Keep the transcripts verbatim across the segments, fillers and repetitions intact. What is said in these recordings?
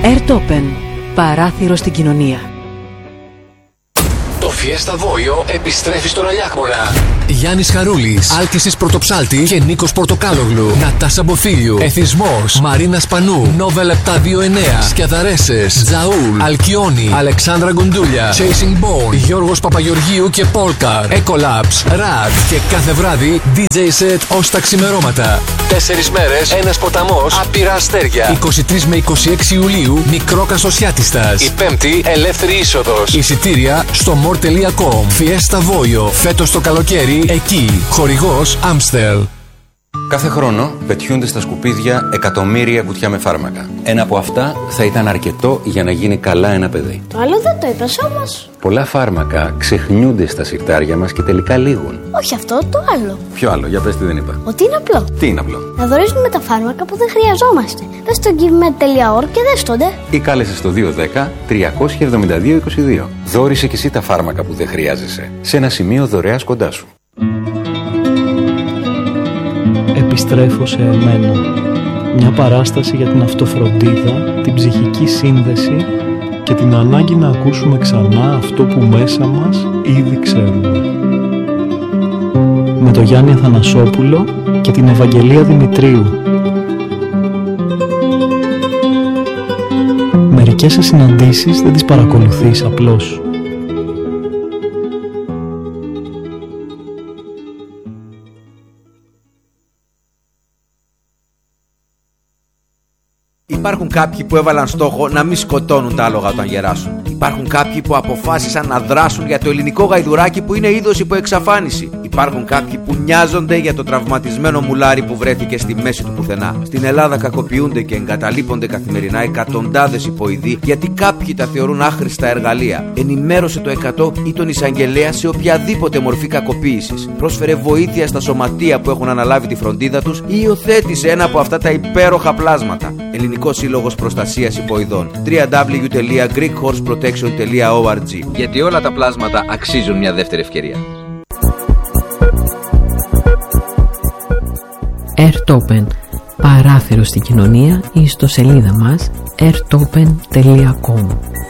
Airtopen. Παράθυρο στην κοινωνία. Το Fiesta Voio επιστρέφει στον Αλιάκμονα. Γιάννης Χαρούλης, Άλκησης Πρωτοψάλτη και Νίκος Πορτοκάλογλου. Νατάσα Μποθίλιου, Εθισμός, Μαρίνα Σπανού, Νόβελ επτακόσια είκοσι εννέα, Σκιαδαρέσες, Τζαούλ, Αλκιόνι, Αλεξάνδρα Γκουντούλια, Chasing Bone, Γιώργος Παπαγεωργίου και Πόλκαρ, Ecolabs, Rad και κάθε βράδυ ντι τζέι set ως τα ξημερώματα. Τέσσερις μέρες, ένας ποταμός, άπειρα αστέρια. είκοσι τρεις με είκοσι έξι Ιουλίου, Μικρό Κασοσιάτιστας. Η Πέμπτη, ελεύθερη είσοδος. Εισιτήρια στο more τελεία com. Fiesta Voio, φέτος το καλοκαίρι εκεί. Χορηγός Amstel. Κάθε χρόνο πετιούνται στα σκουπίδια εκατομμύρια κουτιά με φάρμακα. Ένα από αυτά θα ήταν αρκετό για να γίνει καλά ένα παιδί. Το άλλο δεν το είπες όμως. Πολλά φάρμακα ξεχνιούνται στα συρτάρια μας και τελικά λήγουν. Όχι αυτό, το άλλο. Ποιο άλλο, για πες τι δεν είπα. Ότι είναι απλό. Τι είναι απλό? Να δωρήσουμε τα φάρμακα που δεν χρειαζόμαστε. Πες στο givemed τελεία org και δες τότε. Ή κάλεσε στο δύο ένα μηδέν τρία εβδομήντα δύο είκοσι δύο. Δώρισε και εσύ τα φάρμακα που δεν χρειάζεσαι σε ένα σημείο δωρεάς κοντά σου. Επιστρέφω σε εμένα. Μια παράσταση για την αυτοφροντίδα, την ψυχική σύνδεση και την ανάγκη να ακούσουμε ξανά αυτό που μέσα μας ήδη ξέρουμε. Με τον Γιάννη Αθανασόπουλο και την Ευαγγελία Δημητρίου. Μερικές συναντήσεις δεν τις παρακολουθείς απλώς. Υπάρχουν κάποιοι που έβαλαν στόχο να μην σκοτώνουν τα άλογα όταν γεράσουν. Υπάρχουν κάποιοι που αποφάσισαν να δράσουν για το ελληνικό γαϊδουράκι που είναι είδος υπό εξαφάνιση. Υπάρχουν κάποιοι που νοιάζονται για το τραυματισμένο μουλάρι που βρέθηκε στη μέση του πουθενά. Στην Ελλάδα κακοποιούνται και εγκαταλείπονται καθημερινά εκατοντάδες υποειδοί γιατί κάποιοι τα θεωρούν άχρηστα εργαλεία. Ενημέρωσε το εκατό ή τον εισαγγελέα σε οποιαδήποτε μορφή κακοποίησης. Πρόσφερε βοήθεια στα σωματεία που έχουν αναλάβει τη φροντίδα τους ή υιοθέτησε ένα από αυτά τα υπέροχα πλάσματα. Ελληνικός Σύλλογος Προστασίας Υποειδών. double-u double-u double-u τελεία greek horse protection τελεία org. Γιατί όλα τα πλάσματα αξίζουν μια δεύτερη ευκαιρία. Airtopen. Παράθυρο στην κοινωνία. Η ιστοσελίδα μας airtopen τελεία com.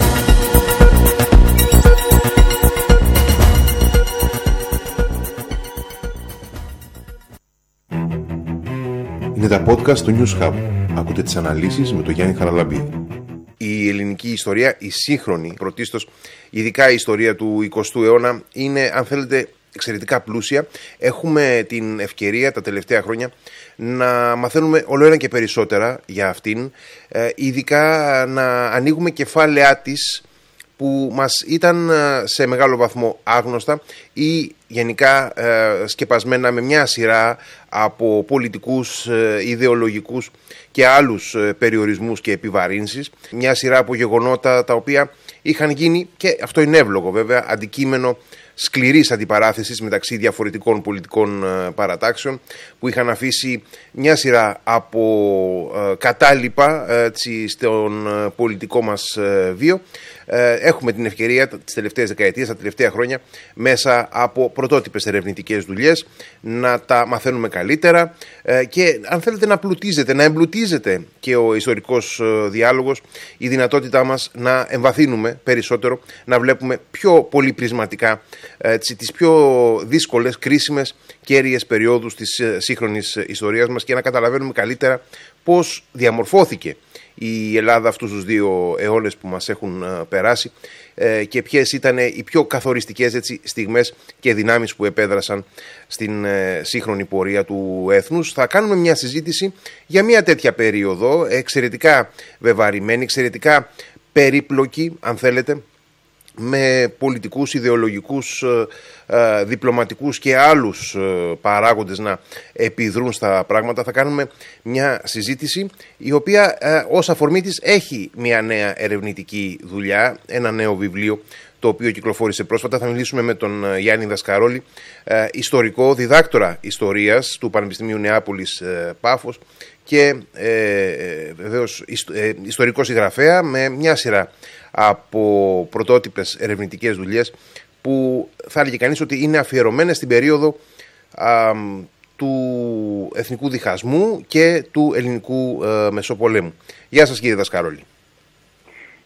Είναι τα podcast του News Hub. Ακούτε τις αναλύσεις με τον Γιάννη Χαραλαμπίδη. Η ελληνική ιστορία, η σύγχρονη πρωτίστως, ειδικά η ιστορία του εικοστού αιώνα, είναι, αν θέλετε, εξαιρετικά πλούσια. Έχουμε την ευκαιρία τα τελευταία χρόνια να μαθαίνουμε όλο ένα και περισσότερα για αυτήν, ε, ειδικά να ανοίγουμε κεφάλαιά της που μας ήταν σε μεγάλο βαθμό άγνωστα ή γενικά ε, σκεπασμένα με μια σειρά από πολιτικούς, ε, ιδεολογικούς και άλλους ε, περιορισμούς και επιβαρύνσεις. Μια σειρά από γεγονότα τα οποία είχαν γίνει, και αυτό είναι εύλογο βέβαια, αντικείμενο σκληρής αντιπαράθεσης μεταξύ διαφορετικών πολιτικών ε, παρατάξεων, που είχαν αφήσει μια σειρά από ε, κατάλοιπα ε, τσι, στον ε, πολιτικό μας ε, βίο. Ε, έχουμε την ευκαιρία τις τελευταίες δεκαετίες, τα τελευταία χρόνια, μέσα από πρωτότυπες ερευνητικές δουλειές να τα μαθαίνουμε καλύτερα ε, και αν θέλετε να πλουτίζεται, να εμπλουτίζεται και ο ιστορικός ε, διάλογος, η δυνατότητά μας να εμβαθύνουμε περισσότερο, να βλέπουμε πιο πολυπρισματικά ε, τις πιο δύσκολες, κρίσιμες, κέρυες περιόδους της ε, σύγχρονης ιστορίας μας και να καταλαβαίνουμε καλύτερα πώς διαμορφώθηκε η Ελλάδα αυτούς τους δύο αιώνες που μας έχουν uh, περάσει uh, και ποιες ήταν οι πιο καθοριστικές, έτσι, στιγμές και δυνάμεις που επέδρασαν στην uh, σύγχρονη πορεία του έθνους. Θα κάνουμε μια συζήτηση για μια τέτοια περίοδο, εξαιρετικά βεβαρημένη, εξαιρετικά περίπλοκη, αν θέλετε, με πολιτικούς, ιδεολογικούς, ε, διπλωματικούς και άλλους ε, παράγοντες να επιδρούν στα πράγματα. Θα κάνουμε μια συζήτηση η οποία ε, ως αφορμή της έχει μια νέα ερευνητική δουλειά, ένα νέο βιβλίο το οποίο κυκλοφόρησε πρόσφατα. Θα μιλήσουμε με τον Γιάννη Δασκαρόλη, ε, ιστορικό, διδάκτορα ιστορίας του Πανεπιστημίου Νεάπολης ε, Πάφος και ε, ε, βεβαίως ε, ιστορικό συγγραφέα με μια σειρά από πρωτότυπες ερευνητικές δουλειές που θα έλεγε κανείς ότι είναι αφιερωμένες στην περίοδο α, του εθνικού διχασμού και του ελληνικού α, μεσοπολέμου. Γεια σας κύριε Δασκαρόλη.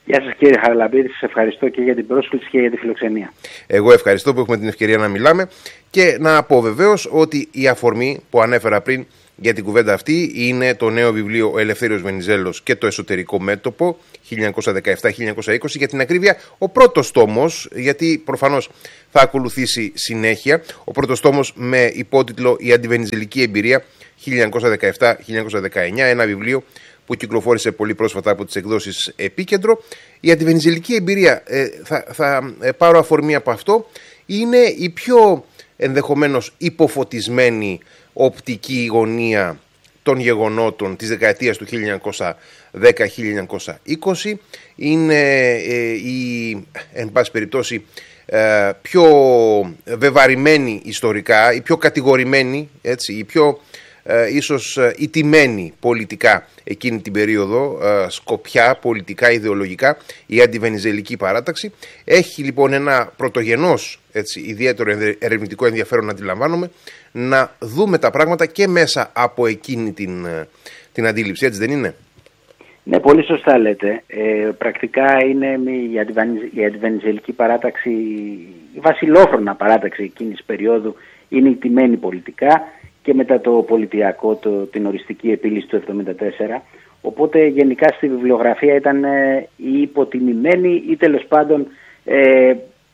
Γεια σας κύριε Χαραλαμπίδη, σας ευχαριστώ και για την πρόσκληση και για τη φιλοξενία. Εγώ ευχαριστώ που έχουμε την ευκαιρία να μιλάμε και να πω βεβαίως ότι η αφορμή που ανέφερα πριν για την κουβέντα αυτή είναι το νέο βιβλίο «Ο Ελευθέριος Βενιζέλος και το εσωτερικό μέτωπο» χίλια εννιακόσια δεκαεπτά χίλια εννιακόσια είκοσι, για την ακρίβεια ο πρώτος τόμος, γιατί προφανώς θα ακολουθήσει συνέχεια, ο πρώτος τόμος με υπότιτλο «Η αντιβενιζελική εμπειρία χίλια εννιακόσια δεκαεπτά χίλια εννιακόσια δεκαεννιά», ένα βιβλίο που κυκλοφόρησε πολύ πρόσφατα από τις εκδόσεις Επίκεντρο. Η αντιβενιζελική εμπειρία, ε, θα, θα ε, πάρω αφορμή από αυτό, είναι η πιο ενδεχομένως υποφωτισμένη οπτική γωνία των γεγονότων της δεκαετίας του χίλια εννιακόσια δέκα χίλια εννιακόσια είκοσι. Είναι ε, η, εν πάση περιπτώσει, ε, πιο βεβαρημένη ιστορικά, η πιο κατηγορημένη, έτσι, η πιο ε, ίσως ηττημένη πολιτικά εκείνη την περίοδο, ε, σκοπιά, πολιτικά, ιδεολογικά, η αντιβενιζελική παράταξη. Έχει λοιπόν ένα πρωτογενώς, έτσι, ιδιαίτερο ερευνητικό ενδιαφέρον, αντιλαμβάνομαι, να δούμε τα πράγματα και μέσα από εκείνη την, την αντίληψη, έτσι δεν είναι? Ναι, πολύ σωστά λέτε. Ε, πρακτικά είναι η αντιβενιζελική παράταξη, η βασιλόφρονα παράταξη εκείνης της περίοδου, είναι ηττημένη πολιτικά και μετά το πολιτιακό, το, την οριστική επίλυση του εβδομήντα τέσσερα. Οπότε γενικά στη βιβλιογραφία ήταν ε, ή υποτιμημένη ή τέλος πάντων ε,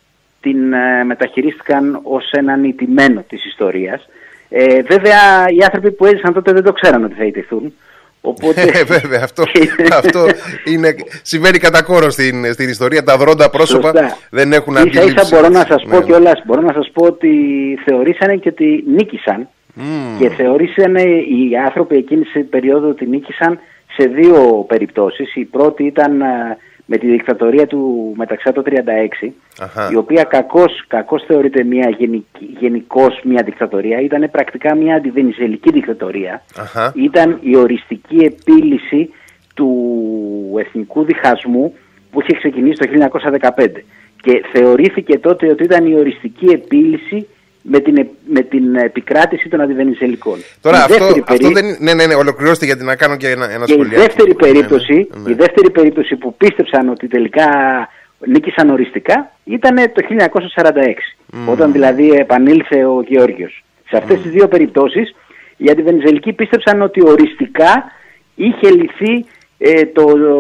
την ε, μεταχειρίστηκαν ως έναν ηττημένο της ιστορίας. Ε, βέβαια οι άνθρωποι που έζησαν τότε δεν το ξέραν ότι θα ηττηθούν. Οπότε... Ε, βέβαια, αυτό, αυτό είναι, συμβαίνει κατά κόρο στην, στην ιστορία. Τα δρόντα πρόσωπα Σωστά. δεν έχουν αντίληψη. Ίσα ίσα μπορώ να σας πω ναι. κιόλας, μπορώ να σας πω ότι θεωρήσανε και ότι νίκησαν mm. και θεωρήσανε οι άνθρωποι εκείνης της περίοδου ότι νίκησαν σε δύο περιπτώσεις. Η πρώτη ήταν με τη δικτατορία του Μεταξά το χίλια εννιακόσια τριάντα έξι, Αχα. η οποία κακώς, κακώς θεωρείται μια γενική, γενικώς μια δικτατορία, ήταν πρακτικά μια αντιβενιζελική δικτατορία. Αχα. Ήταν η οριστική επίλυση του εθνικού διχασμού που είχε ξεκινήσει το χίλια εννιακόσια δεκαπέντε και θεωρήθηκε τότε ότι ήταν η οριστική επίλυση με την, με την επικράτηση των αντιβενιζελικών. Τώρα αυτό, περί... αυτό δεν ναι, ναι, ναι, ολοκληρώστε γιατί να κάνω και ένα, ένα σχολείο. Η δεύτερη, περίπτωση, ναι, ναι. η δεύτερη περίπτωση που πίστεψαν ότι τελικά νίκησαν οριστικά ήταν το χίλια εννιακόσια σαράντα έξι, mm. όταν δηλαδή επανήλθε ο Γεώργιος. Σε αυτές mm. τις δύο περιπτώσεις οι αντιβενιζελικοί πίστεψαν ότι οριστικά είχε λυθεί ε, το,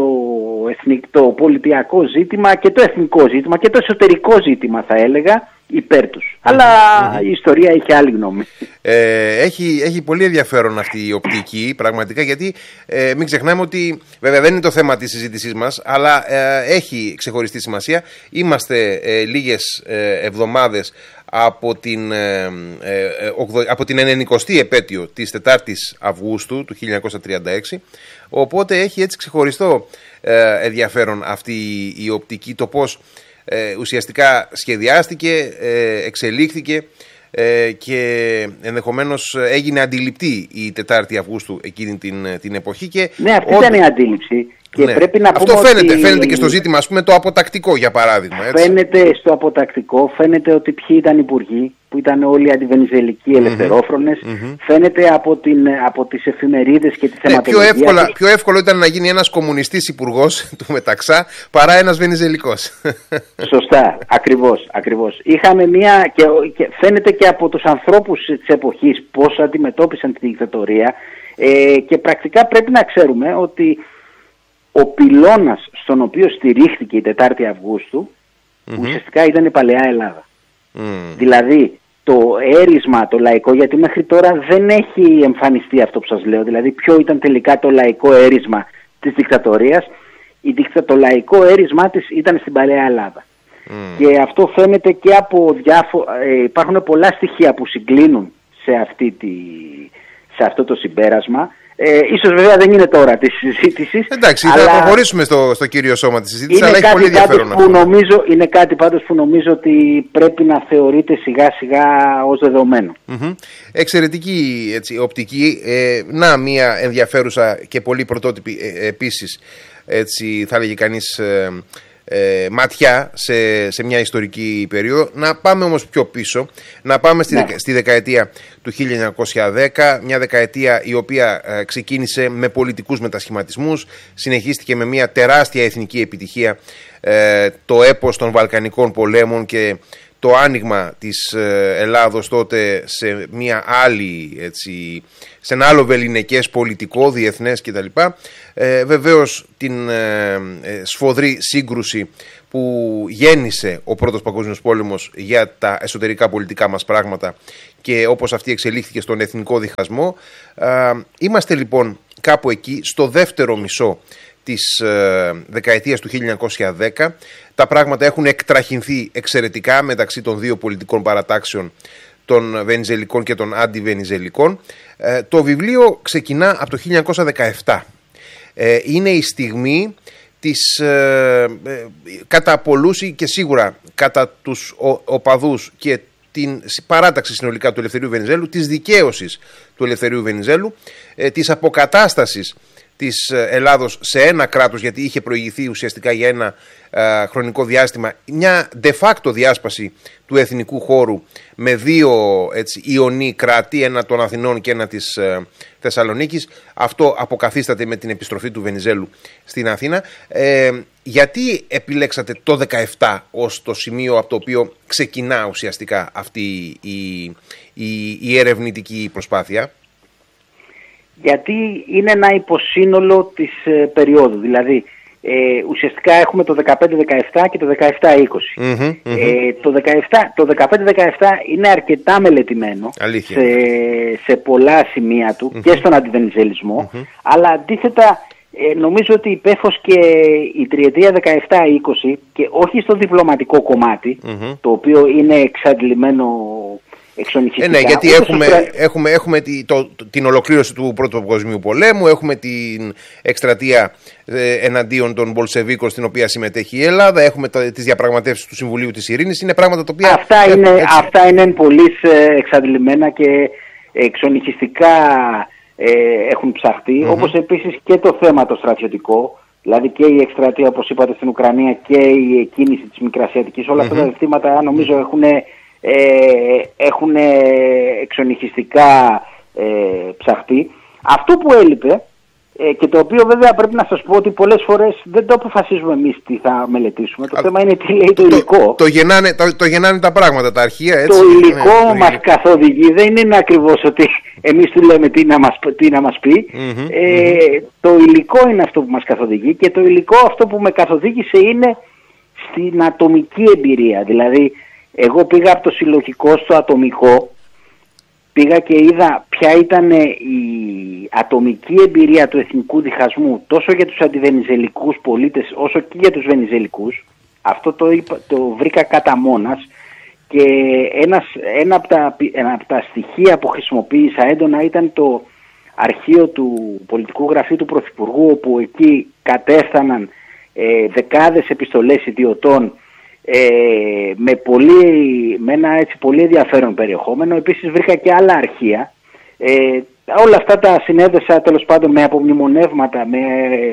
το, εθνικ, το πολιτιακό ζήτημα και το εθνικό ζήτημα και το εσωτερικό ζήτημα, θα έλεγα, υπέρ τους. Αλλά mm-hmm. η ιστορία έχει άλλη γνώμη. Ε, έχει, έχει πολύ ενδιαφέρον αυτή η οπτική, πραγματικά, γιατί ε, μην ξεχνάμε ότι βέβαια δεν είναι το θέμα της συζήτησής μας, αλλά ε, έχει ξεχωριστή σημασία. Είμαστε ε, λίγες ε, εβδομάδες από την, ε, ε, από την ενενηκοστή επέτειο της τετάρτης Αυγούστου του χίλια εννιακόσια τριάντα έξι, οπότε έχει έτσι ξεχωριστό ε, ενδιαφέρον αυτή η, η οπτική, το πώς Ε, ουσιαστικά σχεδιάστηκε, ε, εξελίχθηκε ε, και ενδεχομένως έγινε αντιληπτή η τετάρτη Αυγούστου εκείνη την, την εποχή. Και ναι, αυτή ό, ήταν η αντίληψη. Και ναι. πρέπει να Αυτό πούμε φαίνεται, ότι... φαίνεται και στο ζήτημα, ας πούμε, το αποτακτικό, για παράδειγμα. Έτσι. Φαίνεται στο αποτακτικό, φαίνεται ότι ποιοι ήταν υπουργοί, που ήταν όλοι αντιβενιζελικοί ελευθερόφρονες. Mm-hmm. Φαίνεται από, την, από τις εφημερίδες και τη θεματολογία. Ναι, πιο, εύκολα, πιο εύκολο ήταν να γίνει ένας κομμουνιστής υπουργός του Μεταξά παρά ένας βενιζελικός. Σωστά, ακριβώς, ακριβώς. Είχαμε μια, και, και φαίνεται και από τους ανθρώπους της εποχής πώς αντιμετώπισαν τη δικτατορία ε, και πρακτικά πρέπει να ξέρουμε ότι ο πυλώνας στον οποίο στηρίχθηκε η τετάρτη Αυγούστου mm-hmm. ουσιαστικά ήταν η παλαιά Ελλάδα. Mm. Δηλαδή το έρισμα, το λαϊκό, γιατί μέχρι τώρα δεν έχει εμφανιστεί αυτό που σας λέω, δηλαδή ποιο ήταν τελικά το λαϊκό έρισμα της δικτατορίας. Η δικτα... Το λαϊκό έρισμα της ήταν στην παλαιά Ελλάδα. Mm. Και αυτό φαίνεται και από διάφορα... Ε, υπάρχουν πολλά στοιχεία που συγκλίνουν σε, αυτή τη... σε αυτό το συμπέρασμα. Ε, ίσως βέβαια δεν είναι τώρα τη συζήτηση. Εντάξει, αλλά θα προχωρήσουμε στο, στο κύριο σώμα της συζήτησης, αλλά έχει πολύ ενδιαφέρον που νομίζω, είναι κάτι πάντως που νομίζω ότι πρέπει να θεωρείται σιγά σιγά ως δεδομένο. Mm-hmm. Εξαιρετική έτσι, οπτική. Ε, να μια ενδιαφέρουσα και πολύ πρωτότυπη ε, επίσης, έτσι, θα έλεγε κανείς, ε, ε, ματιά σε, σε μια ιστορική περίοδο. Να πάμε όμως πιο πίσω, να πάμε στη, ναι. δεκα, στη δεκαετία του χίλια εννιακόσια δέκα, μια δεκαετία η οποία ε, ξεκίνησε με πολιτικούς μετασχηματισμούς, συνεχίστηκε με μια τεράστια εθνική επιτυχία, ε, το έπος των Βαλκανικών πολέμων και το άνοιγμα της Ελλάδος τότε σε μια άλλη, έτσι, σε ένα άλλο βεληνικές πολιτικό, διεθνές κτλ. Ε, βεβαίως την ε, σφοδρή σύγκρουση που γέννησε ο Πρώτος Παγκόσμιος Πόλεμος για τα εσωτερικά πολιτικά μας πράγματα και όπως αυτή εξελίχθηκε στον εθνικό διχασμό. Ε, είμαστε λοιπόν κάπου εκεί στο δεύτερο μισό της ε, δεκαετίας του χίλια εννιακόσια δέκα. Τα πράγματα έχουν εκτραχυνθεί εξαιρετικά μεταξύ των δύο πολιτικών παρατάξεων, των βενιζελικών και των αντιβενιζελικών. Ε, το βιβλίο ξεκινά από το χίλια εννιακόσια δεκαεπτά. Ε, είναι η στιγμή της, ε, ε, κατά πολλούς και σίγουρα κατά τους ο, οπαδούς και την παράταξη συνολικά του Ελευθερίου Βενιζέλου, της δικαίωσης του Ελευθερίου Βενιζέλου, ε, της αποκατάστασης της Ελλάδος σε ένα κράτος, γιατί είχε προηγηθεί ουσιαστικά για ένα α, χρονικό διάστημα μια de facto διάσπαση του εθνικού χώρου με δύο, έτσι, ιονί κράτη, ένα των Αθηνών και ένα της ε, Θεσσαλονίκης. Αυτό αποκαθίσταται με την επιστροφή του Βενιζέλου στην Αθήνα. Ε, γιατί επιλέξατε το δεκαεπτά ως το σημείο από το οποίο ξεκινά ουσιαστικά αυτή η, η, η ερευνητική προσπάθεια? Γιατί είναι ένα υποσύνολο της ε, περίοδου. Δηλαδή, ε, ουσιαστικά έχουμε το δεκαπέντε δεκαεπτά και το δεκαεπτά είκοσι. Mm-hmm, mm-hmm. Ε, το, δεκαεπτά, το δεκαπέντε δεκαεπτά είναι αρκετά μελετημένο σε, σε πολλά σημεία του mm-hmm. και στον αντιβενιζελισμό, mm-hmm. αλλά αντίθετα ε, νομίζω ότι υπέφος και η τριετία δεκαεπτά είκοσι και όχι στο διπλωματικό κομμάτι, mm-hmm. το οποίο είναι εξαντλημένο Ε, ναι, γιατί έχουμε, πρέ... έχουμε, έχουμε τη, το, την ολοκλήρωση του Πρώτου Παγκοσμίου Πολέμου, έχουμε την εκστρατεία ε, εναντίον των Μπολσεβίκων στην οποία συμμετέχει η Ελλάδα, έχουμε τα, τις διαπραγματεύσεις του Συμβουλίου της Ειρήνης, είναι πράγματα τα οποία... Αυτά έχουν, είναι, αυτά είναι πολύ εξαντλημένα και εξονυχιστικά ε, έχουν ψαχτεί, mm-hmm. όπως επίσης και το θέμα το στρατιωτικό, δηλαδή και η εκστρατεία, όπως είπατε, στην Ουκρανία και η κίνηση της Μικρασιατικής, όλα mm-hmm. αυτά τα ζητήματα νομίζω έχουν... Ε, έχουν εξονυχιστικά ε, ψαχτεί. Αυτό που έλειπε ε, και το οποίο βέβαια πρέπει να σας πω ότι πολλές φορές δεν το αποφασίζουμε εμείς τι θα μελετήσουμε. Το Α, θέμα είναι τι λέει το, το υλικό. Το, το, γεννάνε, το, το γεννάνε τα πράγματα, τα αρχεία, έτσι. Το υλικό ναι, μας το καθοδηγεί. Δεν είναι ακριβώς ότι εμείς του λέμε τι να μας, τι να μας πει. Mm-hmm, ε, mm-hmm. Το υλικό είναι αυτό που μας καθοδηγεί και το υλικό αυτό που με καθοδήγησε είναι στην ατομική εμπειρία. Δηλαδή εγώ πήγα από το συλλογικό στο ατομικό, πήγα και είδα ποια ήταν η ατομική εμπειρία του εθνικού διχασμού τόσο για τους αντιβενιζελικούς πολίτες όσο και για τους βενιζελικούς. Αυτό το, είπα, το βρήκα κατά μόνας και ένας, ένα, από τα, ένα από τα στοιχεία που χρησιμοποίησα έντονα ήταν το αρχείο του πολιτικού γραφείου του Πρωθυπουργού, όπου εκεί κατέφθαναν ε, δεκάδες επιστολές ιδιωτών Ε, με, πολύ, με ένα έτσι πολύ ενδιαφέρον περιεχόμενο. Επίσης βρήκα και άλλα αρχεία. Ε, όλα αυτά τα συνέδεσα τέλος πάντων με απομνημονεύματα, με,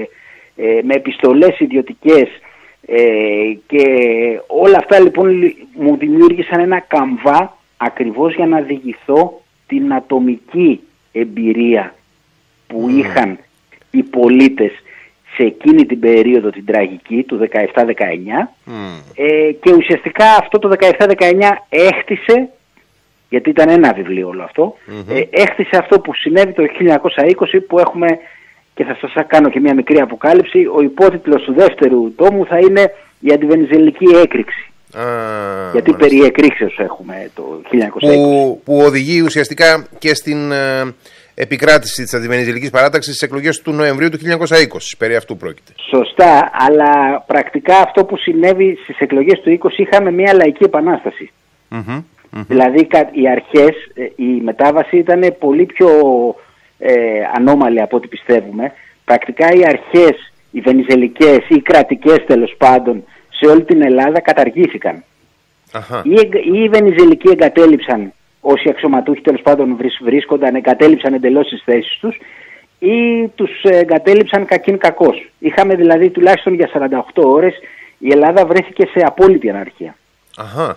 ε, με επιστολές ιδιωτικές ε, και όλα αυτά λοιπόν μου δημιούργησαν ένα καμβά ακριβώς για να διηγηθώ την ατομική εμπειρία που mm. είχαν οι πολίτες σε εκείνη την περίοδο την τραγική του δεκαεπτά δεκαεννιά mm. ε, και ουσιαστικά αυτό το δεκαεπτά δεκαεννιά έχτισε, γιατί ήταν ένα βιβλίο όλο αυτό, mm-hmm. ε, έχτισε αυτό που συνέβη το χίλια εννιακόσια είκοσι που έχουμε, και θα σας κάνω και μια μικρή αποκάλυψη, ο υπότιτλος του δεύτερου τόμου θα είναι η αντιβενιζελική έκρηξη. Ah, γιατί μάλιστα. Περί εκρήξεως έχουμε το χίλια εννιακόσια είκοσι. Που, που οδηγεί ουσιαστικά και στην... Ε... επικράτηση της αντιβενιζελικής παράταξης στις εκλογές του Νοεμβρίου του χίλια εννιακόσια είκοσι. Περί αυτού πρόκειται. Σωστά, αλλά πρακτικά αυτό που συνέβη στις εκλογές του είκοσι είχαμε μια λαϊκή επανάσταση. Mm-hmm, mm-hmm. Δηλαδή οι αρχές, η μετάβαση ήταν πολύ πιο ε, ανώμαλη από ό,τι πιστεύουμε. Πρακτικά οι αρχές, οι βενιζελικές ή οι κρατικές τέλος πάντων σε όλη την Ελλάδα καταργήθηκαν. Uh-huh. Ή, ή οι βενιζελικοί εγκατέλειψαν, όσοι αξιωματούχοι τέλος πάντων βρίσκονταν, εγκατέλειψαν εντελώς τις θέσεις τους ή τους εγκατέλειψαν κακήν κακώς. Είχαμε δηλαδή τουλάχιστον για σαράντα οκτώ ώρες η Ελλάδα βρέθηκε σε απόλυτη αναρχία. Αχα.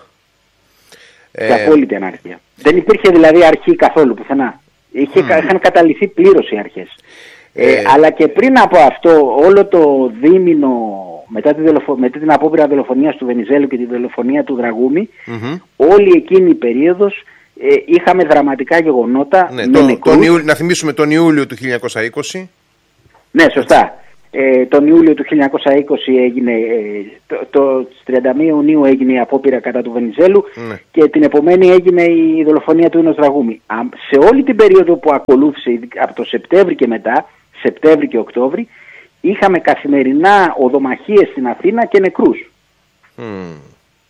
Σε Ε, απόλυτη αναρχία. Δεν υπήρχε δηλαδή αρχή καθόλου πουθενά. Είχε, Mm. Είχαν καταληθεί πλήρως οι αρχές. Ε, Ε, αλλά και πριν από αυτό, όλο το δίμηνο μετά, τη δολοφο... μετά την απόπειρα δολοφονίας του Βενιζέλου και τη δολοφονία του Δραγούμη, mm-hmm. όλη εκείνη η περίοδος ε, είχαμε δραματικά γεγονότα ναι, με τον, νεκρούς. τον Ιούλιο, να θυμίσουμε τον Ιούλιο του χίλια εννιακόσια είκοσι. Ναι, σωστά. Ε, τον Ιούλιο του χίλια εννιακόσια είκοσι έγινε, ε, το, το τριάντα μία Ιουνίου έγινε η απόπειρα κατά του Βενιζέλου, Ναι. και την επομένη έγινε η δολοφονία του Ίνος Δραγούμη. Α, σε όλη την περίοδο που ακολούθησε, από το Σεπτέμβρη και μετά, Σεπτέμβρη και Οκτώβρη, είχαμε καθημερινά οδομαχίες στην Αθήνα και νεκρούς. Mm.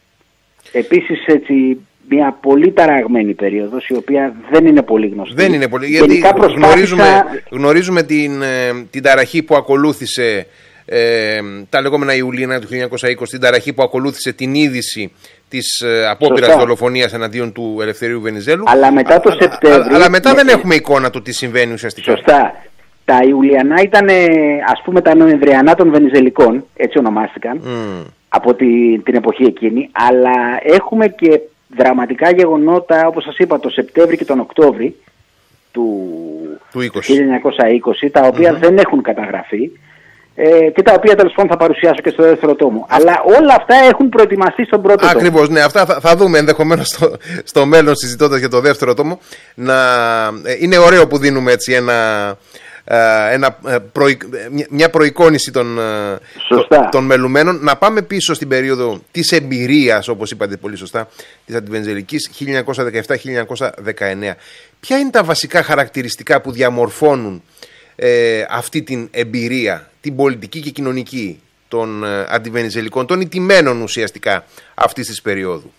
Επίσης, έτσι, μια πολύ ταραγμένη περίοδος, η οποία δεν είναι πολύ γνωστή. Δεν είναι πολύ, γιατί Γενικά προσπάθησα... γνωρίζουμε, γνωρίζουμε την, ε, την ταραχή που ακολούθησε, ε, τα λεγόμενα Ιουλίνα του χίλια εννιακόσια είκοσι, την ταραχή που ακολούθησε την είδηση της ε, απόπειρας δολοφονίας εναντίον του Ελευθερίου Βενιζέλου. Αλλά μετά το Σεπτέμβρη... Αλλά, αλλά μετά με... δεν έχουμε εικόνα του τι συμβαίνει ουσιαστικά. Σωστά. Τα Ιουλιανά ήταν, ας πούμε, τα Νοεμβριανά των Βενιζελικών, έτσι ονομάστηκαν, mm. από τη, την εποχή εκείνη, αλλά έχουμε και δραματικά γεγονότα, όπως σας είπα, το Σεπτέμβρη και τον Οκτώβρη του, του χίλια εννιακόσια είκοσι, τα οποία mm-hmm. δεν έχουν καταγραφεί ε, και τα οποία τέλος πάντων θα παρουσιάσω και στο δεύτερο τόμο. Αλλά όλα αυτά έχουν προετοιμαστεί στον πρώτο τόμο. Ακριβώς, ναι, αυτά θα, θα δούμε ενδεχομένως στο, στο μέλλον, συζητώντας για το δεύτερο τόμο. Να, ε, είναι ωραίο που δίνουμε έτσι ένα... Ένα, προη, μια προεικόνηση των, των μελουμένων. Να πάμε πίσω στην περίοδο της εμπειρίας, όπως είπατε πολύ σωστά, της αντιβενιζελικής χίλια εννιακόσια δεκαεπτά χίλια εννιακόσια δεκαεννέα. Ποια είναι τα βασικά χαρακτηριστικά που διαμορφώνουν ε, αυτή την εμπειρία, την πολιτική και κοινωνική των ε, αντιβενιζελικών, των ηττημένων ουσιαστικά αυτής της περίοδου?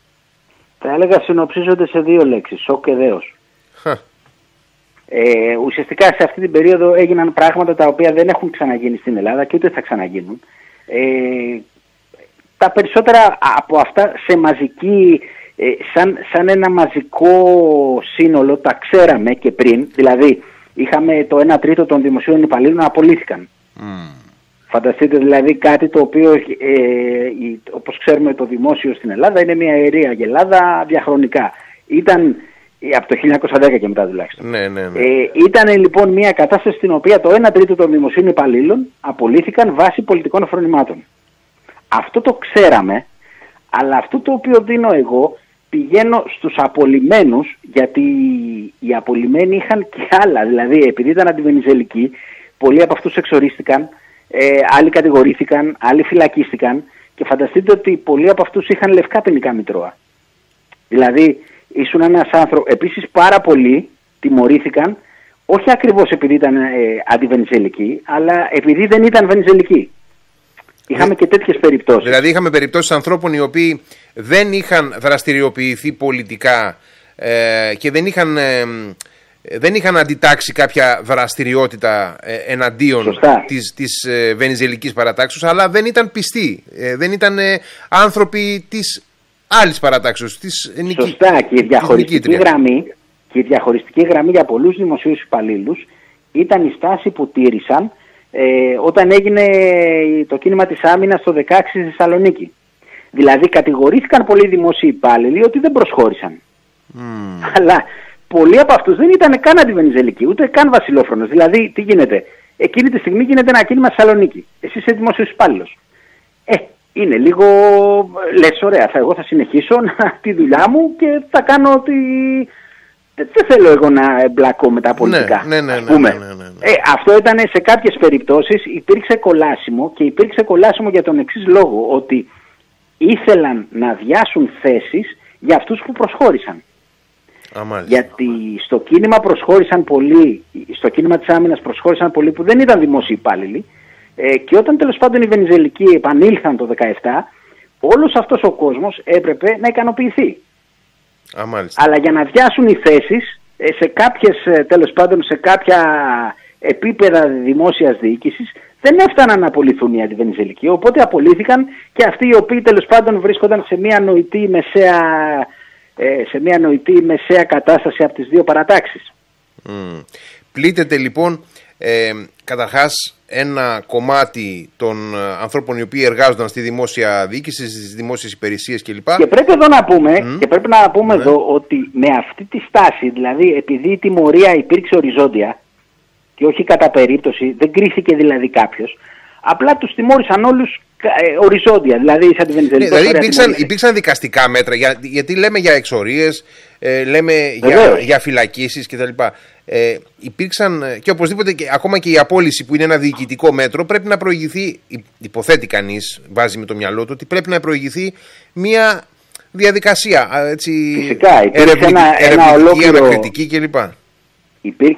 Θα έλεγα συνοψίζονται σε δύο λέξεις: σοκ και δέος. Ε, ουσιαστικά σε αυτή την περίοδο έγιναν πράγματα τα οποία δεν έχουν ξαναγίνει στην Ελλάδα και ούτε θα ξαναγίνουν. Ε, τα περισσότερα από αυτά σε μαζική, ε, σαν, σαν ένα μαζικό σύνολο, τα ξέραμε και πριν. Δηλαδή είχαμε το ένα τρίτο των δημοσίων υπαλλήλων να απολύθηκαν. Mm. Φανταστείτε δηλαδή κάτι το οποίο, ε, όπως ξέρουμε, το δημόσιο στην Ελλάδα είναι μια ιερή αγελάδα διαχρονικά. Ήταν... από το χίλια εννιακόσια δέκα και μετά τουλάχιστον. Ναι, ναι, ναι. Ε, ήταν λοιπόν μια κατάσταση στην οποία το ένα τρίτο των δημοσίων υπαλλήλων απολύθηκαν βάσει πολιτικών φρονημάτων. Αυτό το ξέραμε, αλλά αυτό το οποίο δίνω εγώ, πηγαίνω στους απολυμένους, γιατί οι απολυμένοι είχαν και άλλα. Δηλαδή, επειδή ήταν αντιβενιζελικοί, πολλοί από αυτούς εξορίστηκαν, ε, άλλοι κατηγορήθηκαν, άλλοι φυλακίστηκαν, και φανταστείτε ότι πολλοί από αυτούς είχαν λευκά ποινικά μητρώα. Δηλαδή, ήσουν ένας άνθρωπος. Επίσης πάρα πολλοί τιμωρήθηκαν, όχι ακριβώς επειδή ήταν ε, αντιβενιζελικοί, αλλά επειδή δεν ήταν βενιζελικοί. Είχαμε και τέτοιες περιπτώσεις. Δηλαδή είχαμε περιπτώσεις ανθρώπων οι οποίοι δεν είχαν δραστηριοποιηθεί πολιτικά ε, και δεν είχαν, ε, δεν είχαν αντιτάξει κάποια δραστηριότητα ε, εναντίον Σωστά. της, της ε, βενιζελικής παρατάξεως, αλλά δεν ήταν πιστοί, ε, δεν ήταν ε, άνθρωποι της άλλης παρατάξεως, της νική. Σωστά, και η διαχωριστική γραμμή, και η διαχωριστική γραμμή για πολλούς δημοσίους υπαλλήλους ήταν η στάση που τήρησαν ε, όταν έγινε το κίνημα της άμυνας το δεκαέξι στη Θεσσαλονίκη. Δηλαδή κατηγορήθηκαν πολλοί δημόσιοι υπάλληλοι ότι δεν προσχώρησαν. Mm. Αλλά πολλοί από αυτούς δεν ήταν καν αντιβενιζελικοί, ούτε καν βασιλόφρονες. Δηλαδή τι γίνεται? Εκείνη τη στιγμή γίνεται ένα κίνημα στη Θεσσαλονίκη. Εσύ είσαι δημόσιος υπάλληλος. Ε, είναι λίγο, λες, ωραία, θα, εγώ θα συνεχίσω να, τη δουλειά μου και θα κάνω ότι δεν θέλω εγώ να εμπλακώ με τα πολιτικά. Ναι, ναι, ναι, ας πούμε. ναι, ναι, ναι, ναι. Ε, αυτό ήταν σε κάποιες περιπτώσεις, υπήρξε κολάσιμο, και υπήρξε κολάσιμο για τον εξής λόγο, ότι ήθελαν να αδειάσουν θέσεις για αυτούς που προσχώρησαν. Α, γιατί στο κίνημα προσχώρησαν πολλοί, στο κίνημα της άμυνας προσχώρησαν πολλοί που δεν ήταν δημόσιοι υπάλληλοι, ε, και όταν τέλος πάντων οι βενιζελικοί επανήλθαν το δεκαεπτά, όλος αυτός ο κόσμος έπρεπε να ικανοποιηθεί. Α, αλλά για να αδειάσουν οι θέσεις ε, σε κάποιες, ε, τέλος πάντων σε κάποια επίπεδα δημόσιας διοίκησης, δεν έφταναν να απολυθούν οι αντιβενιζελικοί, οπότε απολύθηκαν και αυτοί οι οποίοι τέλος πάντων βρίσκονταν σε μια νοητή μεσαία, ε, σε μια νοητή μεσαία κατάσταση από τις δύο παρατάξεις. Mm. Πλήττεται λοιπόν ε, καταρχάς ένα κομμάτι των ανθρώπων οι οποίοι εργάζονταν στη δημόσια διοίκηση, στις δημόσιες υπηρεσίες κλπ. Και πρέπει εδώ να πούμε, Mm. και πρέπει να πούμε Ναι. εδώ ότι με αυτή τη στάση, δηλαδή επειδή η τιμωρία υπήρξε οριζόντια και όχι κατά περίπτωση, δεν κρίθηκε δηλαδή κάποιος, απλά τους τιμώρησαν όλους ε, οριζόντια, δηλαδή σαν τη Βενιζελική. Ναι, δηλαδή υπήρξαν, υπήρξαν δικαστικά μέτρα, για, γιατί λέμε για εξορίες, ε, λέμε για, για φυλακίσεις κτλ. Ε, υπήρξαν και οπωσδήποτε και, ακόμα και η απόλυση που είναι ένα διοικητικό μέτρο πρέπει να προηγηθεί, υποθέτει κανείς, βάζει με το μυαλό του, ότι πρέπει να προηγηθεί μια διαδικασία έτσι, Φυσικά, υπήρξε ερευνητική, ένα, ένα ερευνητική, ολόκληρο... ανακριτική κλπ. Υπήρξε